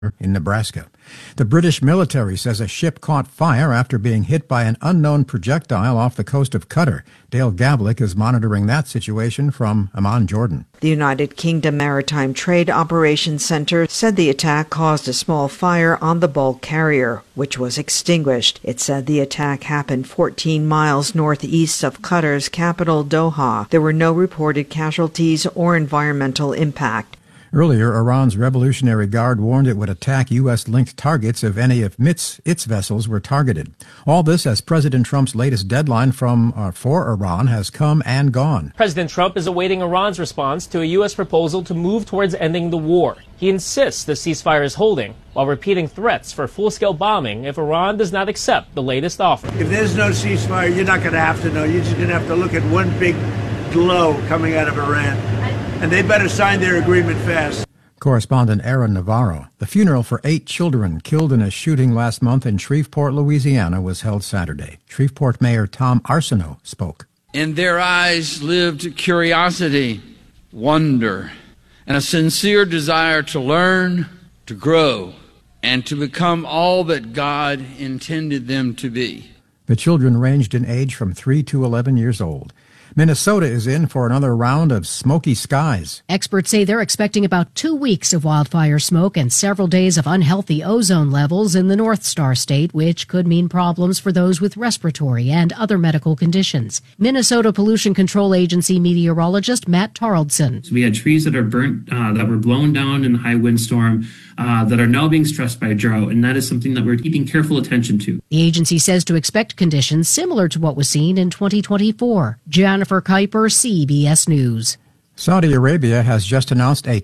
in Nebraska. The British military says a ship caught fire after being hit by an unknown projectile off the coast of Qatar. Dale Gavlik is monitoring that situation from Amman, Jordan. The United Kingdom Maritime Trade Operations Center said the attack caused a small fire on the bulk carrier, which was extinguished. It said the attack happened 14 miles northeast of Qatar's capital, Doha. There were no reported casualties or environmental impact. Earlier, Iran's Revolutionary Guard warned it would attack U.S.-linked targets if any of its vessels were targeted. All this as President Trump's latest deadline for Iran has come and gone. President Trump is awaiting Iran's response to a U.S. proposal to move towards ending the war. He insists the ceasefire is holding, while repeating threats for full-scale bombing if Iran does not accept the latest offer. If there's no ceasefire, you're not going to have to know. You're just going to have to look at one big glow coming out of Iran. And they better sign their agreement fast. Correspondent Aaron Navarro. The funeral for 8 children killed in a shooting last month in Shreveport, Louisiana was held Saturday. Shreveport Mayor Tom Arsenault spoke. In their eyes lived curiosity, wonder, and a sincere desire to learn, to grow, and to become all that God intended them to be. The children ranged in age from 3 to 11 years old. Minnesota is in for another round of smoky skies. Experts say they're expecting about 2 weeks of wildfire smoke and several days of unhealthy ozone levels in the North Star State, which could mean problems for those with respiratory and other medical conditions. Minnesota Pollution Control Agency meteorologist Matt Taraldson. So we had trees that are burnt, that were blown down in the high windstorm, that are now being stressed by drought, and that is something that we're keeping careful attention to. The agency says to expect conditions similar to what was seen in 2024. Jennifer Kuiper, CBS News. Saudi Arabia has just announced a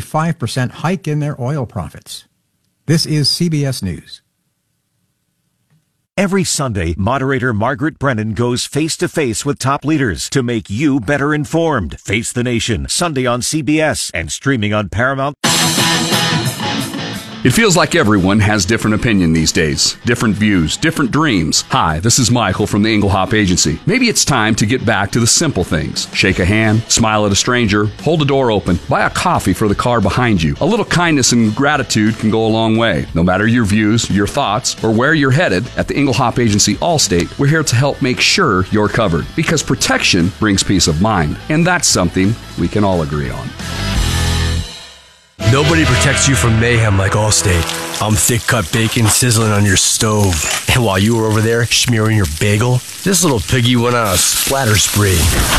25% hike in their oil profits. This is CBS News. Every Sunday, moderator Margaret Brennan goes face-to-face with top leaders to make you better informed. Face the Nation, Sunday on CBS and streaming on Paramount. It feels like everyone has different opinion these days, different views, different dreams. Hi, this is Michael from the Engelhop Agency. Maybe it's time to get back to the simple things. Shake a hand, smile at a stranger, hold a door open, buy a coffee for the car behind you. A little kindness and gratitude can go a long way. No matter your views, your thoughts, or where you're headed, at the Engelhop Agency Allstate, we're here to help make sure you're covered. Because protection brings peace of mind, and that's something we can all agree on. Nobody protects you from mayhem like Allstate. I'm thick-cut bacon sizzling on your stove. And while you were over there smearing your bagel, this little piggy went on a splatter spree.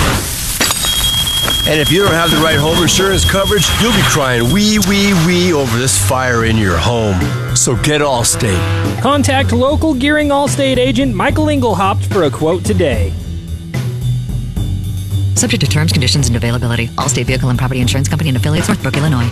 And if you don't have the right home insurance coverage, you'll be crying wee, wee, wee over this fire in your home. So get Allstate. Contact local Gearing Allstate agent Michael Engelhaupt for a quote today. Subject to terms, conditions, and availability. Allstate Vehicle and Property Insurance Company and affiliates, Northbrook, Illinois.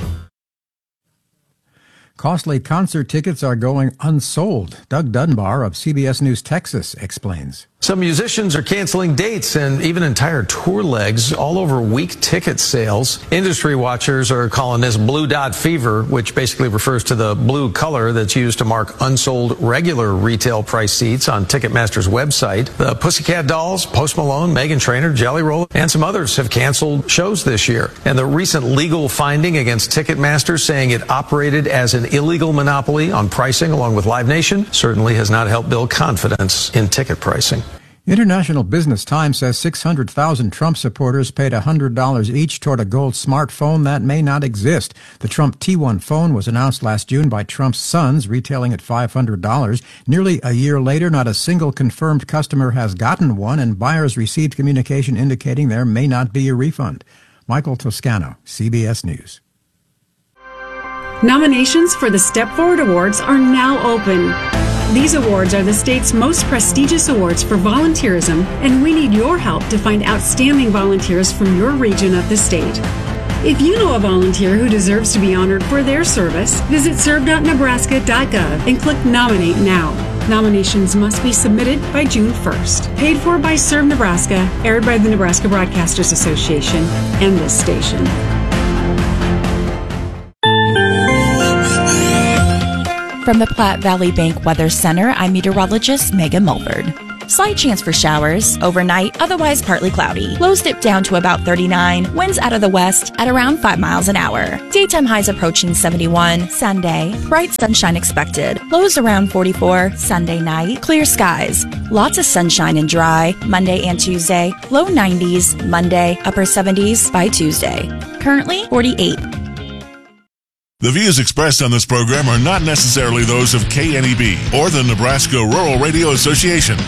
Costly concert tickets are going unsold. Doug Dunbar of CBS News Texas explains. Some musicians are canceling dates and even entire tour legs all over weak ticket sales. Industry watchers are calling this blue dot fever, which basically refers to the blue color that's used to mark unsold regular retail price seats on Ticketmaster's website. The Pussycat Dolls, Post Malone, Meghan Trainor, Jelly Roll, and some others have canceled shows this year. And the recent legal finding against Ticketmaster saying it operated as an illegal monopoly on pricing along with Live Nation certainly has not helped build confidence in ticket pricing. International Business Times says 600,000 Trump supporters paid $100 each toward a gold smartphone that may not exist. The Trump T1 phone was announced last June by Trump's sons, retailing at $500. Nearly a year later, not a single confirmed customer has gotten one, and buyers received communication indicating there may not be a refund. Michael Toscano, CBS News. Nominations for the Step Forward Awards are now open. These awards are the state's most prestigious awards for volunteerism, and we need your help to find outstanding volunteers from your region of the state. If you know a volunteer who deserves to be honored for their service, visit serve.nebraska.gov and click Nominate Now. Nominations must be submitted by June 1st. Paid for by Serve Nebraska, aired by the Nebraska Broadcasters Association and this station. From the Platte Valley Bank Weather Center, I'm meteorologist Megan Mulford. Slight chance for showers. Overnight, otherwise partly cloudy. Lows dip down to about 39. Winds out of the west at around 5 miles an hour. Daytime highs approaching 71. Sunday, bright sunshine expected. Lows around 44. Sunday night, clear skies. Lots of sunshine and dry. Monday and Tuesday, low 90s. Monday, upper 70s by Tuesday. Currently 48. The views expressed on this program are not necessarily those of KNEB or the Nebraska Rural Radio Association.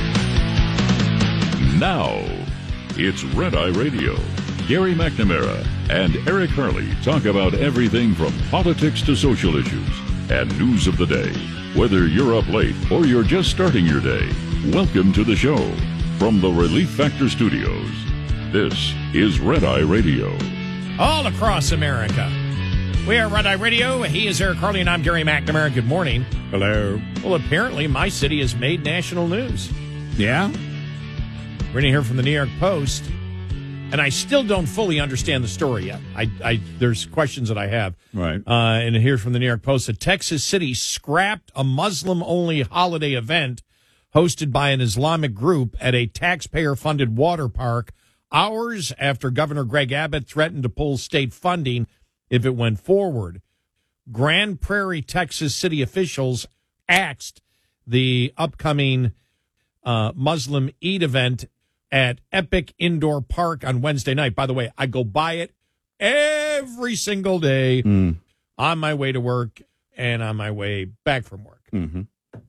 Now, it's Red Eye Radio. Gary McNamara and Eric Harley talk about everything from politics to social issues and news of the day. Whether you're up late or you're just starting your day, welcome to the show. From the Relief Factor Studios, this is Red Eye Radio. All across America. We are Red Eye Radio. He is Eric Harley, and I'm Gary McNamara. Good morning. Hello. Well, apparently my city has made national news. Yeah? We're going to hear from the New York Post, and I still don't fully understand the story yet. There's questions that I have. Right. And here's from the New York Post. A Texas city scrapped a Muslim-only holiday event hosted by an Islamic group at a taxpayer-funded water park hours after Governor Greg Abbott threatened to pull state funding if it went forward. Grand Prairie, Texas city officials axed the upcoming Muslim Eid event at Epic Indoor Park on Wednesday night. By the way, I go by it every single day on my way to work and on my way back from work. Mm-hmm.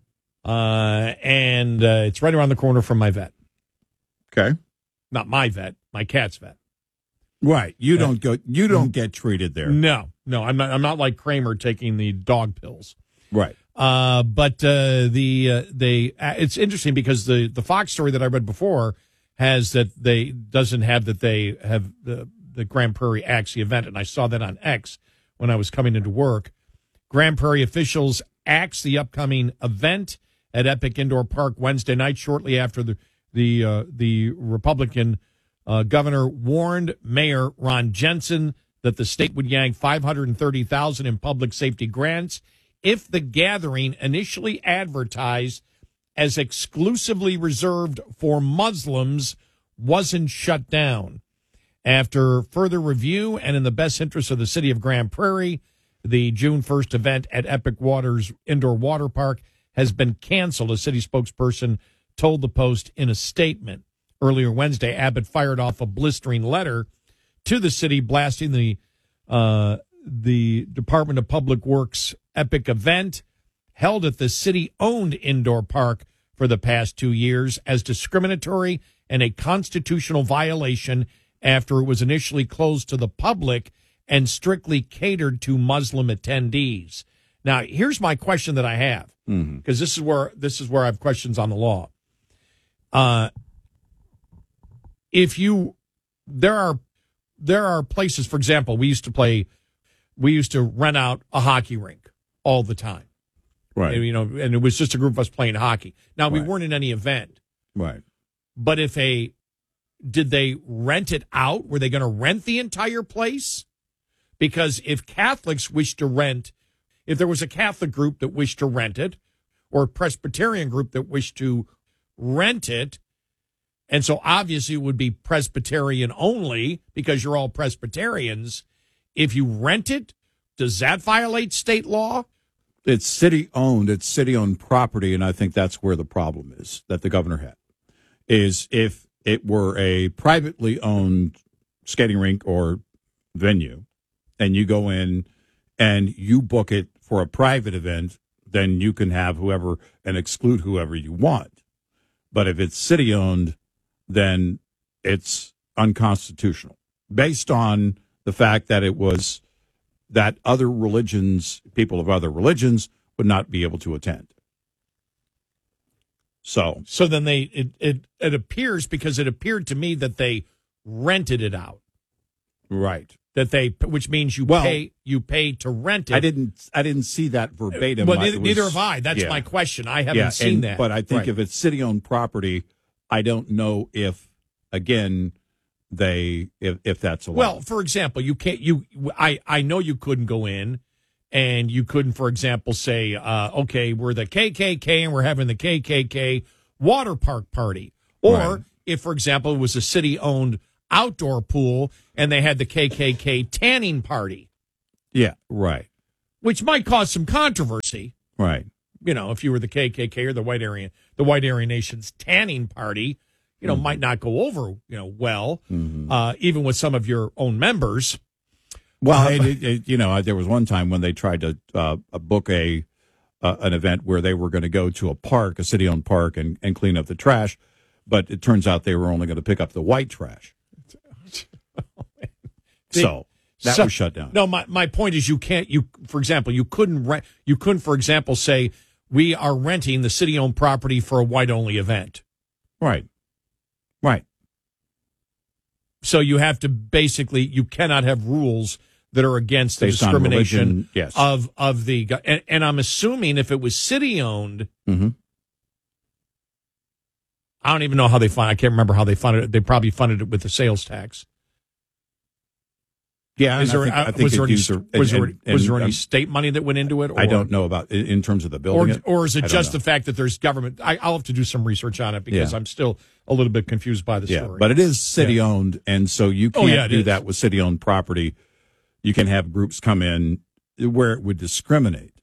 And it's right around the corner from my vet. Okay. Not my vet, my cat's vet. Right. You don't get treated there. No, I'm not like Kramer taking the dog pills. Right. But it's interesting because the Fox story that I read before has that they have the Grand Prairie axe the event, and I saw that on X when I was coming into work. Grand Prairie officials axed the upcoming event at Epic Indoor Park Wednesday night, shortly after the Republican governor warned Mayor Ron Jensen that the state would yank $530,000 in public safety grants if the gathering, initially advertised as exclusively reserved for Muslims, wasn't shut down. After further review and in the best interest of the city of Grand Prairie, the June 1st event at Epic Waters Indoor Water Park has been canceled, a city spokesperson told the Post in a statement. Earlier Wednesday, Abbott fired off a blistering letter to the city blasting the Department of Public Works Epic event held at the city-owned indoor park for the past 2 years as discriminatory and a constitutional violation after it was initially closed to the public and strictly catered to Muslim attendees. Now, here's my question that I have, because this is where I have questions on the law. There are places, for example, we used to rent out a hockey rink all the time. Right. And it was just a group of us playing hockey. Now, we weren't in any event. Right. But did they rent it out? Were they going to rent the entire place? Because if Catholics wish to rent, if there was a Catholic group that wished to rent it, or a Presbyterian group that wished to rent it, and so obviously it would be Presbyterian only because you're all Presbyterians. If you rent it, does that violate state law? It's city-owned. It's city-owned property, and I think that's where the problem is that the governor had, is if it were a privately owned skating rink or venue, and you go in and you book it for a private event, then you can have whoever and exclude whoever you want. But if it's city-owned, then it's unconstitutional based on the fact that it was that other religions, people of other religions, would not be able to attend. So then it appears, because it appeared to me that they rented it out. Right. Which means you pay to rent it. I didn't see that verbatim. Well, neither have I. That's my question. I haven't seen that. But I think if it's city-owned property, I don't know if, again, if that's allowed. Well, for example, I know you couldn't go in and you couldn't, for example, say, okay, we're the KKK and we're having the KKK water park party. Or Right. if, for example, it was a city-owned outdoor pool and they had the KKK tanning party, Yeah, right, which might cause some controversy. right. You know, if you were the KKK or the White Aryan Nation's tanning party, you know, might not go over, well, even with some of your own members. Well, there was one time when they tried to book an event where they were going to go to a park, a city-owned park, and clean up the trash, but it turns out they were only going to pick up the white trash. So that was shut down. No, my point is for example, you couldn't, for example, say we are renting the city-owned property for a white-only event. Right. Right. So you have to basically, you cannot have rules that are against the Based on discrimination religion, yes. of the, and I'm assuming if it was city-owned, I don't even know how they I can't remember how they funded it. They probably funded it with the sales tax. Yeah, was there any state money that went into it? Or, I don't know about in terms of the building, or is it just the fact that there's government? I'll have to do some research on it because I'm still a little bit confused by the story. But it is city owned, and so you can't do that with city owned property. You can have groups come in where it would discriminate,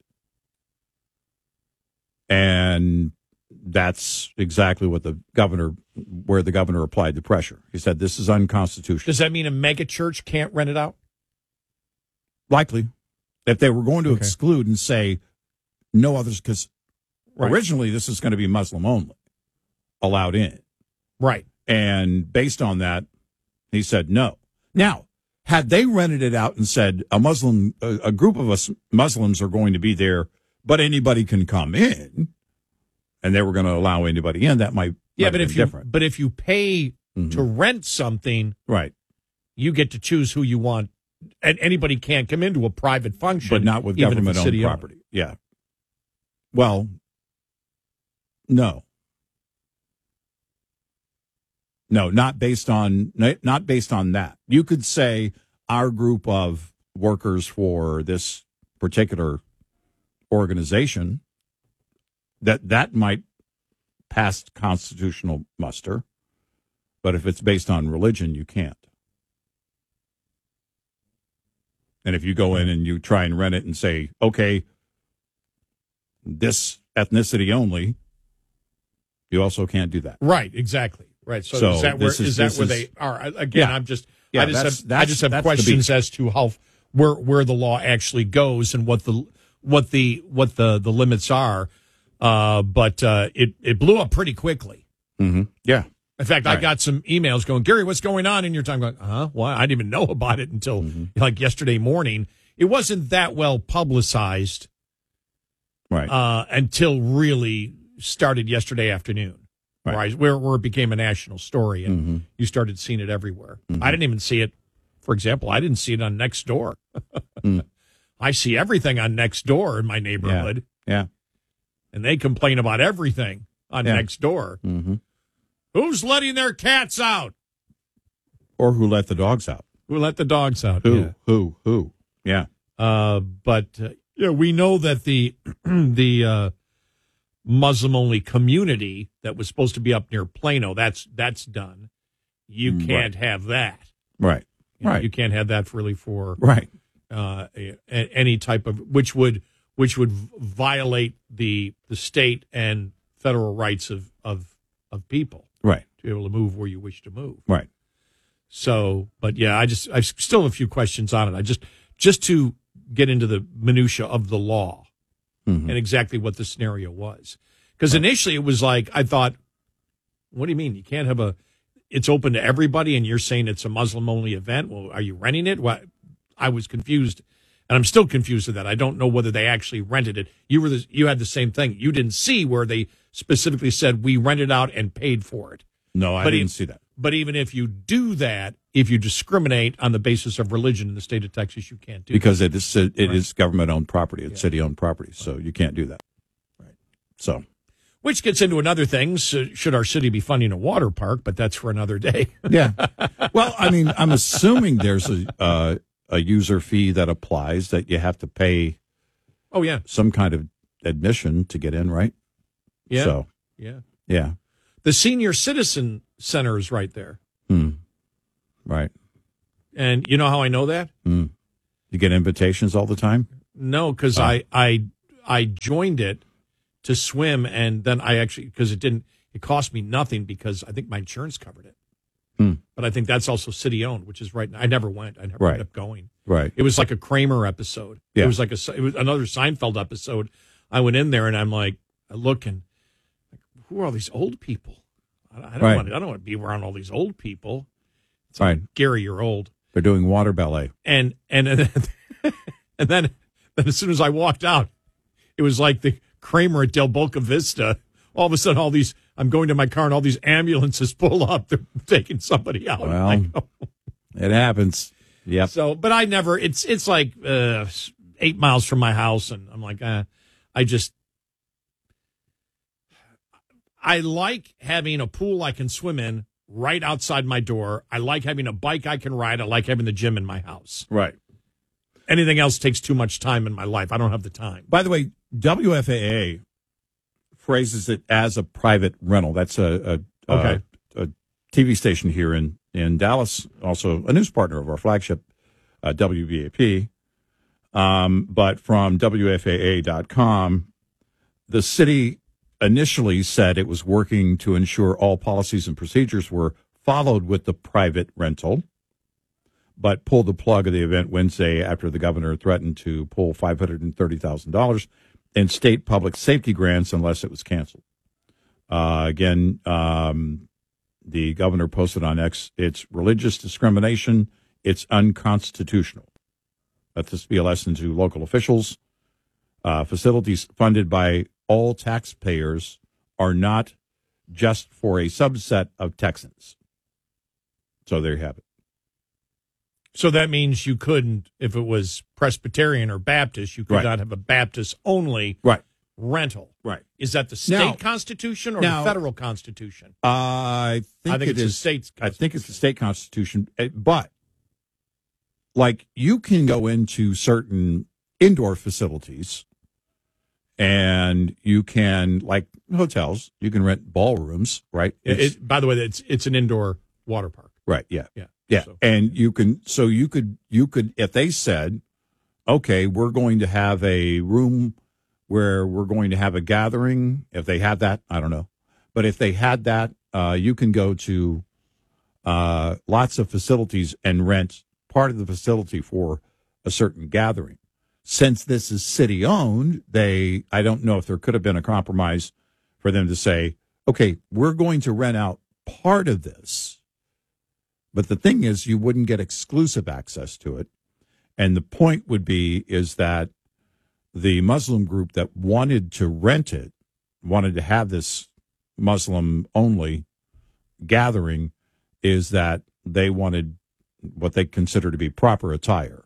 and that's exactly what the governor applied the pressure. He said this is unconstitutional. Does that mean a mega church can't rent it out? Likely. If they were going to exclude and say no others, because originally this is going to be Muslim only, allowed in. Right. And based on that, he said no. Now, had they rented it out and said a group of us Muslims are going to be there, but anybody can come in, and they were going to allow anybody in, that might but if you pay to rent something, right, you get to choose who you want, and anybody can't come into a private function, but not with government-owned property. Yeah. Well, no, not based on that. You could say our group of workers for this particular organization, that might pass constitutional muster, but if it's based on religion, you can't. And if you go in and you try and rent it and say, okay, this ethnicity only, you also can't do that. Right, exactly. Right. So is that where they are? Again, I just have questions as to where the law actually goes and what the limits are. But it blew up pretty quickly. Mm-hmm. Yeah. In fact, I got some emails going, Gary, what's going on in your time? Going, well, I didn't even know about it until like yesterday morning. It wasn't that well publicized, right? Until really started yesterday afternoon, right? Where it became a national story, and you started seeing it everywhere. I didn't even see it. For example, I didn't see it on Nextdoor. I see everything on Nextdoor in my neighborhood. Yeah. And they complain about everything on Nextdoor. Mm-hmm. Who's letting their cats out? Or who let the dogs out? Who let the dogs out? Who? Yeah. But we know that the Muslim-only community that was supposed to be up near Plano, that's done. You can't have that. Right. You can't have that for any type of which would violate the state and federal rights of people. Right. To be able to move where you wish to move. Right. So, but I still have a few questions on it. Just to get into the minutia of the law and exactly what the scenario was. Because initially it was like, I thought, what do you mean? You can't have it's open to everybody and you're saying it's a Muslim only event. Well, are you renting it? What? I was confused. And I'm still confused with that. I don't know whether they actually rented it. You had the same thing. You didn't see where they specifically said we rented out and paid for it. No, I didn't see that. But even if you do that, if you discriminate on the basis of religion in the state of Texas, you can't do because that. It is government-owned property. It's city-owned property, so you can't do that. Right. So, which gets into another thing. Should our city be funding a water park? But that's for another day. Yeah. Well, I mean, I'm assuming there's a user fee that applies that you have to pay. Oh, yeah. Some kind of admission to get in, right? Yeah. So, yeah. The senior citizen center is right there. Right. And you know how I know that? You get invitations all the time? No, because I joined it to swim, and then I actually, because it cost me nothing because I think my insurance covered it. But I think that's also city owned, which is right. I never went. I never ended up going. Right. It was like a Kramer episode. Yeah. It was another Seinfeld episode. I went in there and I'm like, I look and like, who are all these old people? I don't want to be around all these old people. It's like, Gary, you're old. They're doing water ballet. And then as soon as I walked out, it was like the Kramer at Del Boca Vista. All of a sudden, I'm going to my car and all these ambulances pull up. They're taking somebody out. Well, it happens. Yep. So, but I never, it's like 8 miles from my house. And I'm like, I like having a pool I can swim in right outside my door. I like having a bike I can ride. I like having the gym in my house. Right. Anything else takes too much time in my life. I don't have the time. By the way, WFAA phrases it as a private rental. That's a TV station here in Dallas, also a news partner of our flagship, WBAP. But from WFAA.com, the city initially said it was working to ensure all policies and procedures were followed with the private rental, but pulled the plug of the event Wednesday after the governor threatened to pull $530,000 in state public safety grants unless it was canceled. The governor posted on X, it's religious discrimination. It's unconstitutional. Let this be a lesson to local officials. Facilities funded by all taxpayers are not just for a subset of Texans. So there you have it. So that means you couldn't, if it was Presbyterian or Baptist, you could not have a Baptist-only rental. Right. Is that the state constitution or the federal constitution? I think it's the state constitution. I think it's the state constitution. But, like, you can go into certain indoor facilities and you can, like hotels, you can rent ballrooms, right? By the way, it's an indoor water park. Right, yeah. Yeah. So. And you could, if they said, okay, we're going to have a room where we're going to have a gathering, if they had that, I don't know. But if they had that, you can go to lots of facilities and rent part of the facility for a certain gathering. Since this is city owned, I don't know if there could have been a compromise for them to say, okay, we're going to rent out part of this. But the thing is, you wouldn't get exclusive access to it. And the point would be is that the Muslim group that wanted to rent it, wanted to have this Muslim-only gathering, is that they wanted what they consider to be proper attire.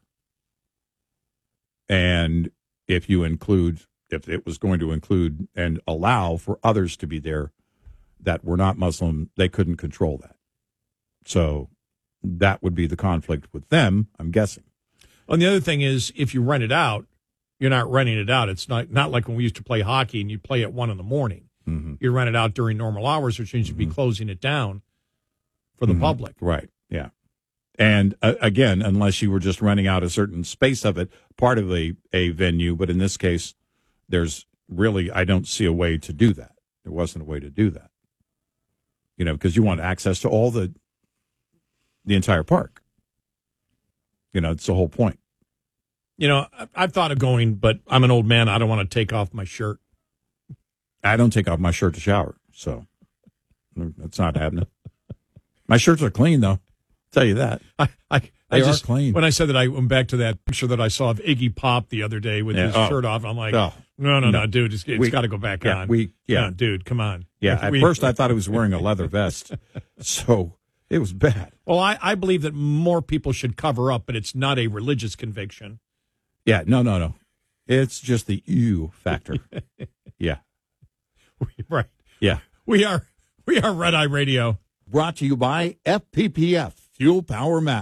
And if it was going to include and allow for others to be there that were not Muslim, they couldn't control that. So that would be the conflict with them, I'm guessing. And the other thing is, if you rent it out, you're not renting it out. It's not like when we used to play hockey and you play at 1 a.m. Mm-hmm. You rent it out during normal hours, which means you'd be closing it down for the public. Right, yeah. And again, unless you were just renting out a certain space of it, part of a venue, but in this case, there's really, I don't see a way to do that. There wasn't a way to do that. Because you want access to all the entire park. It's the whole point. I've thought of going, but I'm an old man. I don't want to take off my shirt. I don't take off my shirt to shower, so that's not happening. My shirts are clean, though. I'll tell you that. They are clean. When I said that, I went back to that picture that I saw of Iggy Pop the other day with his shirt off. I'm like, no, dude, it's got to go back on. No, dude, come on. Yeah, at first I thought he was wearing a leather vest, so it was bad. Well, I believe that more people should cover up, but it's not a religious conviction. Yeah, no. It's just the ew factor. Yeah. Right. Yeah. We are Red Eye Radio. Brought to you by FPPF, Fuel Power Max.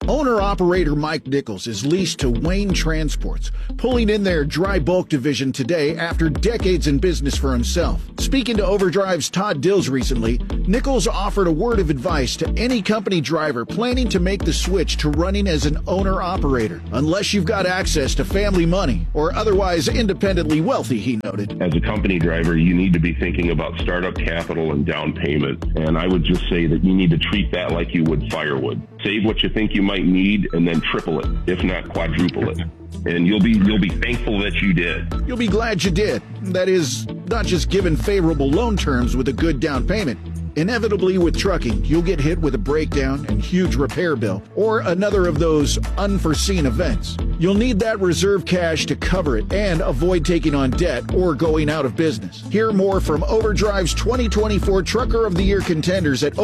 Owner-operator Mike Nichols is leased to Wayne Transports, pulling in their dry bulk division today after decades in business for himself. Speaking to Overdrive's Todd Dills recently, Nichols offered a word of advice to any company driver planning to make the switch to running as an owner-operator. Unless you've got access to family money or otherwise independently wealthy, he noted. As a company driver, you need to be thinking about startup capital and down payment. And I would just say that you need to treat that like you would firewood. Save what you think you might need and then triple it, if not quadruple it. And you'll be thankful that you did. You'll be glad you did. That is, not just given favorable loan terms with a good down payment. Inevitably with trucking, you'll get hit with a breakdown and huge repair bill, or another of those unforeseen events. You'll need that reserve cash to cover it and avoid taking on debt or going out of business. Hear more from Overdrive's 2024 Trucker of the Year contenders at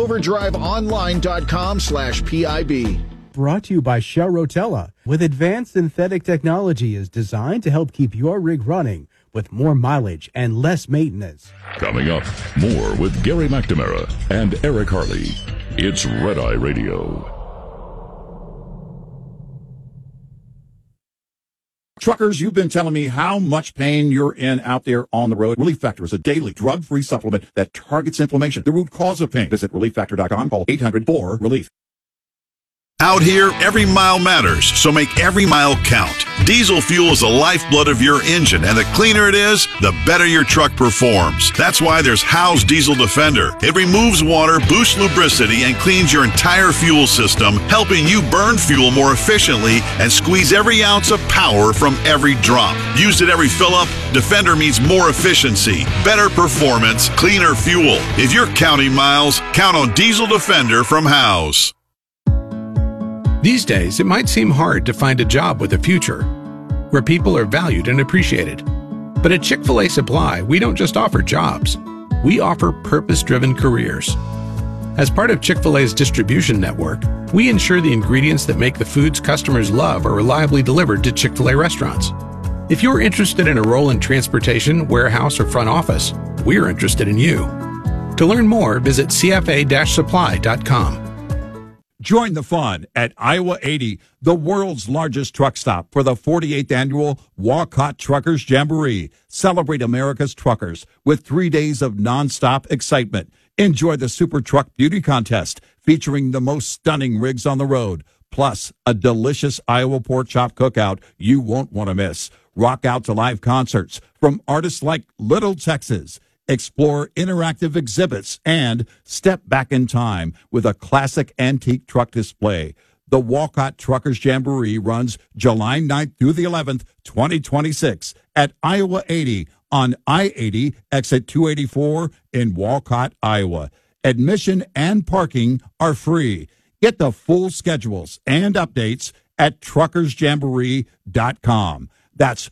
overdriveonline.com/PIB. Brought to you by Shell Rotella. With advanced synthetic technology is designed to help keep your rig running with more mileage and less maintenance. Coming up, more with Gary McNamara and Eric Harley. It's Red Eye Radio. Truckers, you've been telling me how much pain you're in out there on the road. Relief Factor is a daily drug-free supplement that targets inflammation, the root cause of pain. Visit ReliefFactor.com. Call 800-4-RELIEF. Out here, every mile matters, so make every mile count. Diesel fuel is the lifeblood of your engine, and the cleaner it is, the better your truck performs. That's why there's Howe's Diesel Defender. It removes water, boosts lubricity, and cleans your entire fuel system, helping you burn fuel more efficiently and squeeze every ounce of power from every drop. Used at every fill-up, Defender means more efficiency, better performance, cleaner fuel. If you're counting miles, count on Diesel Defender from Howe's. These days, it might seem hard to find a job with a future, where people are valued and appreciated. But at Chick-fil-A Supply, we don't just offer jobs. We offer purpose-driven careers. As part of Chick-fil-A's distribution network, we ensure the ingredients that make the foods customers love are reliably delivered to Chick-fil-A restaurants. If you're interested in a role in transportation, warehouse, or front office, we're interested in you. To learn more, visit cfa-supply.com. Join the fun at Iowa 80, the world's largest truck stop, for the 48th annual Walcott Truckers Jamboree. Celebrate America's truckers with 3 days of nonstop excitement. Enjoy the Super Truck Beauty Contest featuring the most stunning rigs on the road, plus a delicious Iowa pork chop cookout you won't want to miss. Rock out to live concerts from artists like Little Texas. Explore interactive exhibits and step back in time with a classic antique truck display. The Walcott Truckers Jamboree runs July 9th through the 11th, 2026 at Iowa 80 on I-80 exit 284 in Walcott, Iowa. Admission and parking are free. Get the full schedules and updates at truckersjamboree.com. That's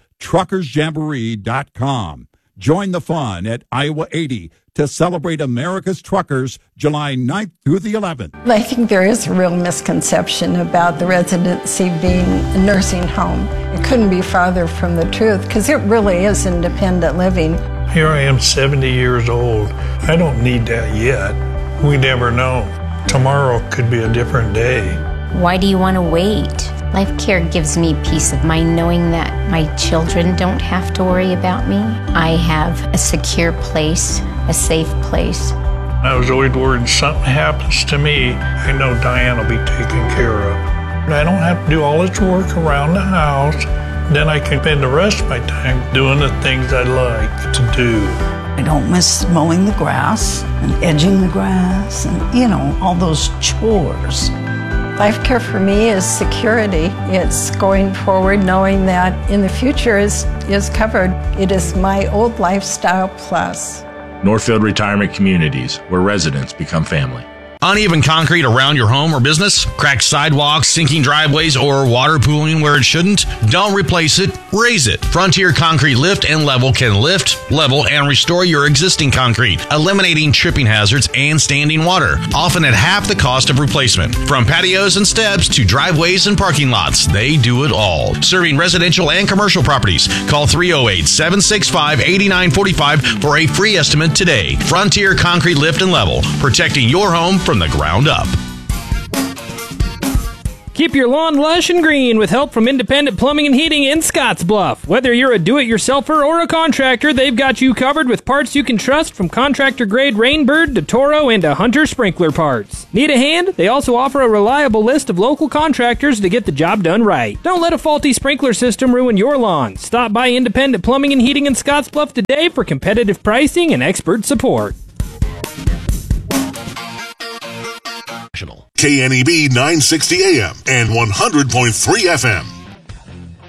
truckersjamboree.com. Join the fun at Iowa 80 to celebrate America's truckers July 9th through the 11th. I think there is a real misconception about the residency being a nursing home. It couldn't be farther from the truth because it really is independent living. Here I am 70 years old. I don't need that yet. We never know. Tomorrow could be a different day. Why do you want to wait? Life Care gives me peace of mind knowing that my children don't have to worry about me. I have a secure place, a safe place. I was always worried something happens to me, I know Diane will be taken care of. I don't have to do all this work around the house. Then I can spend the rest of my time doing the things I like to do. I don't miss mowing the grass and edging the grass and, all those chores. Life Care for me is security. It's going forward knowing that in the future is covered. It is my old lifestyle plus. Northfield Retirement Communities, where residents become family. Uneven concrete around your home or business? Cracked sidewalks, sinking driveways, or water pooling where it shouldn't? Don't replace it, raise it. Frontier Concrete Lift and Level can lift, level, and restore your existing concrete, eliminating tripping hazards and standing water, often at half the cost of replacement. From patios and steps to driveways and parking lots, they do it all. Serving residential and commercial properties. Call 308-765-8945 for a free estimate today. Frontier Concrete Lift and Level, protecting your home from the ground up. Keep your lawn lush and green with help from Independent Plumbing and Heating in Scottsbluff. Whether you're a do-it-yourselfer or a contractor, they've got you covered with parts you can trust, from contractor-grade Rainbird to Toro and to Hunter sprinkler parts. Need a hand? They also offer a reliable list of local contractors to get the job done right. Don't let a faulty sprinkler system ruin your lawn. Stop by Independent Plumbing and Heating in Scottsbluff today for competitive pricing and expert support. KNEB 960 AM and 100.3 FM.